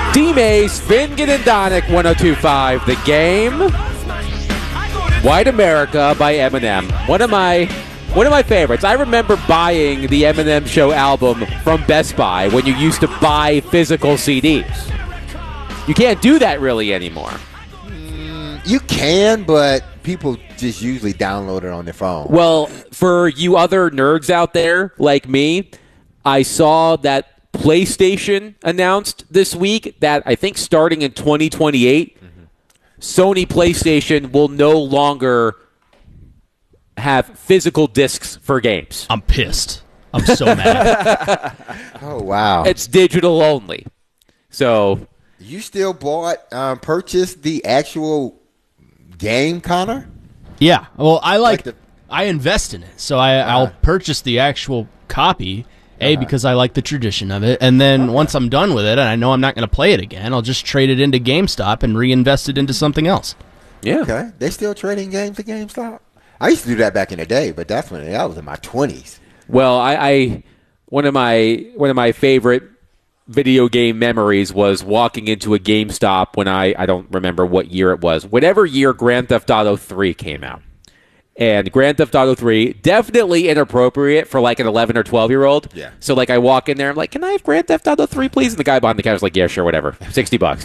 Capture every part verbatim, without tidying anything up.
D-Mace, Fingan and Donick, one oh two point five. The Game. White America by Eminem. One of my one of my favorites. I remember buying the Eminem Show album from Best Buy when you used to buy physical C Ds. You can't do that really anymore. Mm, you can, but people just usually download it on their phone. Well, for you other nerds out there like me, I saw that PlayStation announced this week that I think starting in twenty twenty-eight, mm-hmm. Sony PlayStation will no longer have physical discs for games. I'm pissed. I'm so mad. Oh, wow. It's digital only. So you still bought, um, purchased the actual game, Connor? Yeah. Well, I like, Like the- I invest in it. So I, uh-huh. I'll purchase the actual copy. A, Uh-huh. because I like the tradition of it, and then okay. once I'm done with it and I know I'm not going to play it again, I'll just trade it into GameStop and reinvest it into something else. Yeah. Okay. They still trading games at GameStop? I used to do that back in the day, but definitely that was in my twenties. Well, I, I one of my one of my favorite video game memories was walking into a GameStop when I I don't remember what year it was. Whatever year Grand Theft Auto three came out. And Grand Theft Auto three, definitely inappropriate for like an eleven or twelve-year-old. Yeah. So like I walk in there, I'm like, can I have Grand Theft Auto three, please? And the guy behind the counter's like, yeah, sure, whatever. sixty bucks.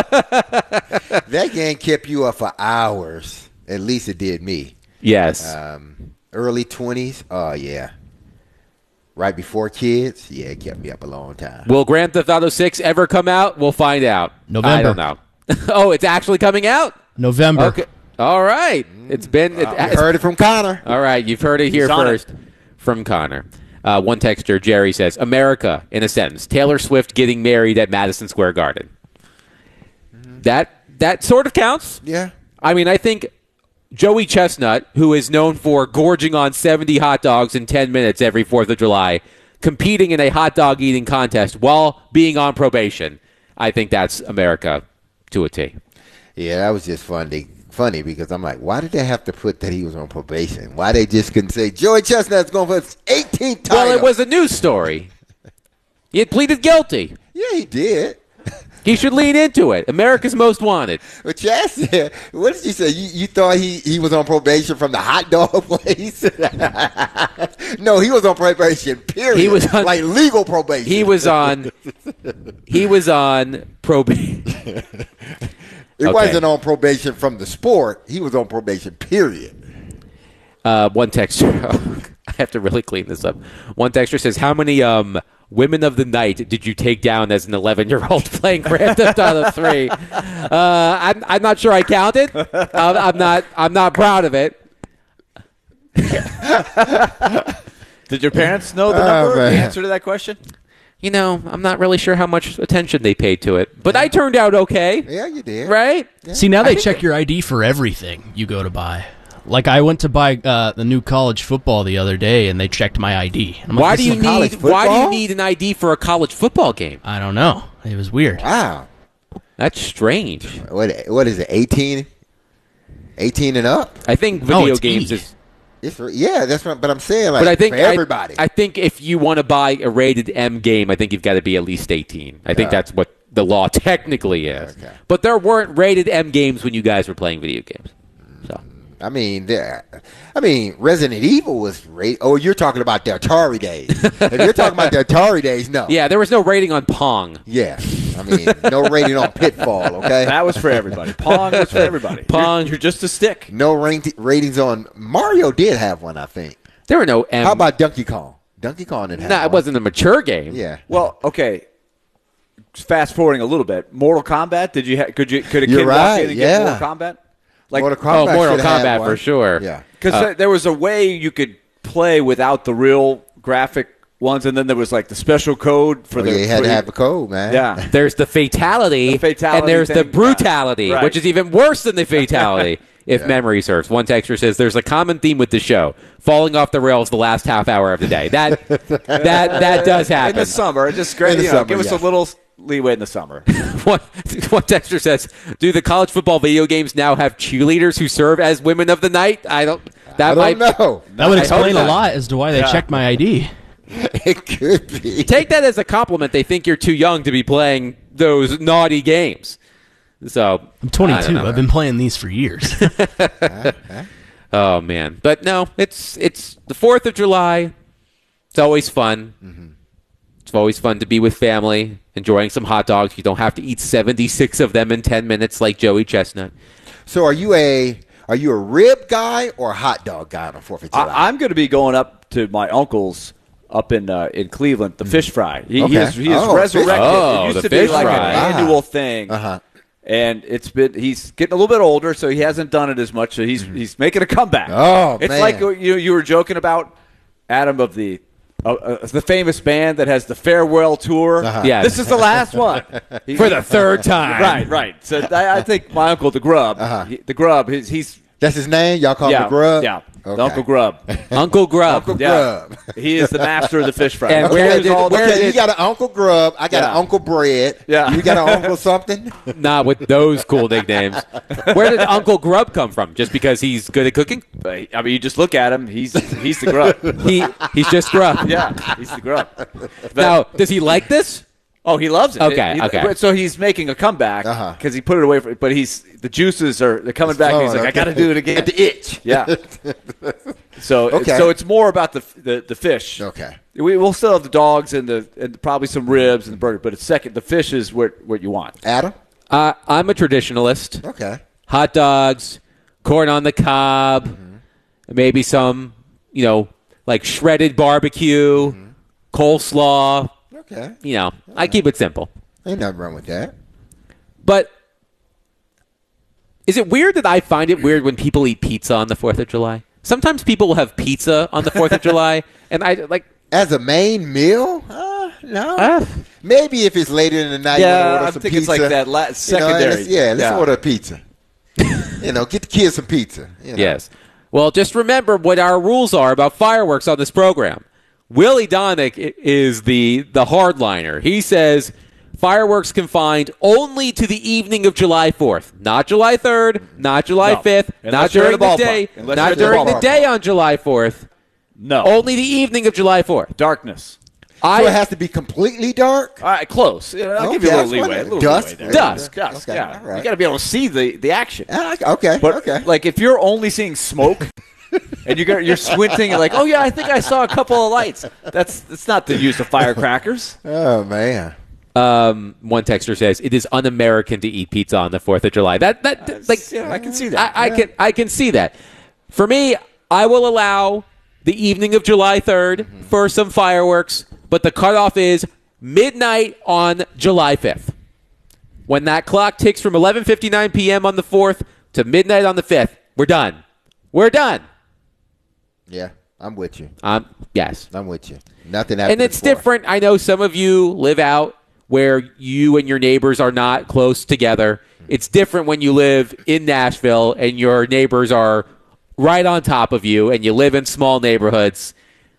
That game kept you up for hours. At least it did me. Yes. Um, early twenties, oh, yeah. Right before kids, yeah, it kept me up a long time. Will Grand Theft Auto six ever come out? We'll find out. November. I don't know. Oh, it's actually coming out? November. Okay. All right. It's been. It, Uh, you heard it from Connor. All right. You've heard it here He's on first it. from Connor. Uh, one texter, Jerry, says, America, in a sentence. Taylor Swift getting married at Madison Square Garden. Mm-hmm. That that sort of counts. Yeah. I mean, I think Joey Chestnut, who is known for gorging on seventy hot dogs in ten minutes every fourth of July, competing in a hot dog eating contest while being on probation, I think that's America to a T. Yeah, that was just funny. Funny because I'm like, why did they have to put that he was on probation? Why they just couldn't say Joey Chestnut's going for his eighteenth title? Well, it was a news story. He had pleaded guilty. Yeah, he did. He should lean into it. America's Most Wanted. But Chaz said, what did you say? You, you thought he, he was on probation from the hot dog place? No, he was on probation, period. He was on, like legal probation. He was on he was on probation. It Okay. wasn't on probation from the sport. He was on probation, period. Uh, one texter, I have to really clean this up. One texter says, how many um, women of the night did you take down as an eleven-year-old playing Grand Theft Auto three? Uh, I'm, I'm not sure I counted. I'm, I'm not I'm not proud of it. Did your parents know the Oh, number, man. the answer to that question? You know, I'm not really sure how much attention they paid to it. But I turned out okay. Yeah, you did. Right? See, now they think check it- your I D for everything you go to buy. Like, I went to buy uh, the new college football the other day, and they checked my I D. And I'm like, Why this do you is- college need Why do you football? need an I D for a college football game? I don't know. It was weird. Wow. That's strange. What, what is it, eighteen? eighteen and up? I think No, video it's games E. is. It's, yeah, that's what, but I'm saying, like, But I think for everybody. I, I think if you want to buy a rated M game, I think you've got to be at least eighteen. I think Yeah. that's what the law technically is. Okay. But there weren't rated M games when you guys were playing video games. So I mean, there- I mean, Resident Evil was rated. Oh, you're talking about the Atari days. If you're talking about the Atari days, no. yeah, there was no rating on Pong. Yeah. I mean, no rating on Pitfall, okay? That was for everybody. Pong was for everybody. Pong. You're, you're just a stick. No rate- ratings on Mario did have one, I think. There were no M. How about Donkey Kong? Donkey Kong didn't have No, one. it wasn't a mature game. Yeah. Well, okay. Fast forwarding a little bit. Mortal Kombat. Did you? Ha- could you? Could a You're kid walk right, in and yeah. get Mortal Kombat? Like, Mortal Oh, Kombat Mortal should have had Kombat one. for sure. Yeah. because Uh, there was a way you could play without the real graphic ones, and then there was like the special code for Oh, the. yeah, you had for to the- have a code, man. Yeah. There's the fatality, The fatality and there's the thing, brutality, yeah. Right. which is even worse than the fatality, if Yeah. memory serves. One texter says there's a common theme with the show: falling off the rails the last half hour of the day. That that that does in happen. the summer. Just great. In the You know, summer, give us yes. a little leeway in the summer. One, one texter says, "Do the college football video games now have cheerleaders who serve as women of the night?" I don't. That I don't might know. That would I hope explain a not. lot as to why they Yeah. checked my I D. It could be. Take that as a compliment. They think you're too young to be playing those naughty games. So I'm I twenty-two. don't know. I've been playing these for years. Oh man, but no, it's it's the Fourth of July. It's always fun. Mm-hmm. It's always fun to be with family, enjoying some hot dogs. You don't have to eat seventy-six of them in ten minutes like Joey Chestnut. So are you a are you a rib guy or a hot dog guy on the Fourth of July? I, I'm going to be going up to my uncle's up in uh, in Cleveland, the fish fry. He, Okay. he is, he is Oh, resurrected. oh, it used the to be fish like fry. an annual thing. Uh-huh. And it's been he's getting a little bit older, so he hasn't done it as much. So he's he's making a comeback. Oh, it's man. like you you were joking about Adam of the uh, uh, the famous band that has the farewell tour. Uh-huh. Yes. This is the last one He- For the third time. Right, right. So I, I think my uncle the Grub, Uh-huh. he- the Grub, he's, he's That's his name? Y'all call yeah, him the Grub? yeah, Okay. the Uncle Grub. Uncle Grub. Uncle Yeah. Grub. He is the master of the fish fry. And Okay, where did- is all- where okay, did- you got an Uncle Grub. I got Yeah. an Uncle Bread. Yeah. You got an Uncle something? Not with those cool nicknames. Where did Uncle Grub come from? Just because he's good at cooking? But, I mean, you just look at him; he's he's the Grub. He he's just Grub. Yeah, he's the Grub. But- Now, does he like this? Oh, he loves it. Okay, He- okay. So he's making a comeback because Uh-huh. he put it away. For, but he's the juices are they're coming back. And he's flowing, like, I okay. got to do it again. At the itch. Yeah. So Okay. so it's more about the the, the fish. Okay. We will still have the dogs and the and probably some ribs and the burger, but it's second. The fish is what what you want. Adam? Uh, I'm a traditionalist. Okay. Hot dogs, corn on the cob, maybe some, you know, like shredded barbecue, coleslaw. Okay. You know, I keep it simple. Ain't nothing wrong with that. But is it weird that I find it weird when people eat pizza on the fourth of July? Sometimes people will have pizza on the fourth of July, and I like. As a main meal? Uh, no. Uh, Maybe if it's later in the night, Yeah, you want to order I'm some thinking it's pizza. like that la- You know, and secondary. let's- yeah, let's Yeah. order a pizza. you know, get the kids some pizza. You know. Yes. Well, just remember what our rules are about fireworks on this program. Willie Donick i- is the the hardliner. He says fireworks confined only to the evening of July fourth, not July third, not July No. fifth, Unless not you're in during the the ballpark. day, Unless not you're in the during the ballpark. day on July fourth. No. Only the evening of July fourth. Darkness. I So it has to be completely dark? All right, close. Yeah, I'll give Okay, you a I little was leeway. A wondering. little Dusk? leeway there. Dusk. Dusk. Okay, Yeah. all right. You got to be able to see the, the action. Ah, okay, But okay. like if you're only seeing smoke and you got you're squinting and like, oh yeah, I think I saw a couple of lights. That's that's not the use of firecrackers. Oh, man. Um, one texter says it is un-American to eat pizza on the Fourth of July. That that like yeah, I can see that. I, I can I can see that. For me, I will allow the evening of July third Mm-hmm. for some fireworks, but the cutoff is midnight on July fifth. When that clock ticks from eleven fifty-nine p.m. on the fourth to midnight on the fifth, we're done. We're done. Yeah, I'm with you. Um, yes. I'm with you. Nothing after And it's the fourth. different. I know some of you live out where you and your neighbors are not close together. It's different when you live in Nashville and your neighbors are right on top of you and you live in small neighborhoods.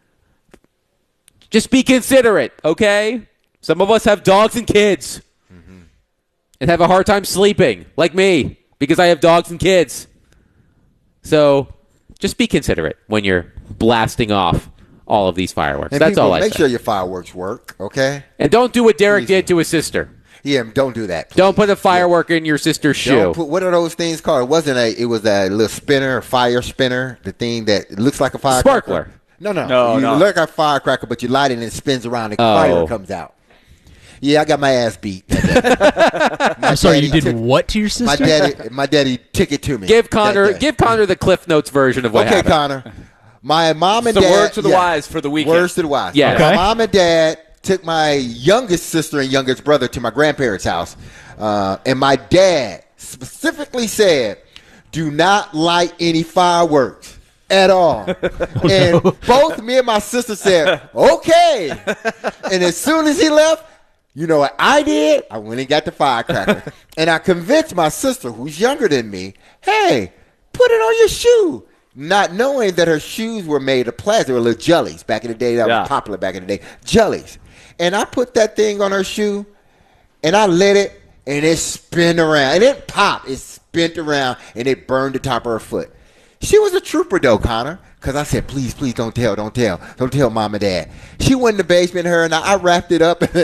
Just be considerate, okay? Some of us have dogs and kids and have a hard time sleeping, like me, because I have dogs and kids. So just be considerate when you're blasting off all of these fireworks. And That's people, all I make say. sure your fireworks work, okay? And don't do what Derek Please did to his sister. Yeah, don't do that. Please. Don't put a firework in your sister's shoe. Don't put, what are those things called? It wasn't a. It was a little spinner, a fire spinner. The thing that looks like a firecracker. Sparkler. No, no, No, You no. look like a firecracker, but you light it and it spins around. And Oh. fire comes out. Yeah, I got my ass beat. I'm sorry, you daddy did took- what to your My sister? daddy, my daddy took it to me. give Connor, that day. give Connor the Cliff Notes version of what Okay, happened. Connor. My mom and The dad. word to the yeah. wise for the weekend. Words to the wise. Yeah. Okay. My mom and dad took my youngest sister and youngest brother to my grandparents' house. Uh, and my dad specifically said, do not light any fireworks at all. and both me and my sister said, okay. And as soon as he left, you know what I did? I went and got the firecracker. And I convinced my sister, who's younger than me, hey, put it on your shoe. Not knowing that her shoes were made of plastic. They were little jellies back in the day. That Yeah. was popular back in the day. Jellies. And I put that thing on her shoe, and I lit it, and it spun around. And it popped. It spun around, and it burned the top of her foot. She was a trooper, though, Connor, because I said, please, please don't tell, don't tell. Don't tell mom and dad. She went in the basement, her, and I, I wrapped it up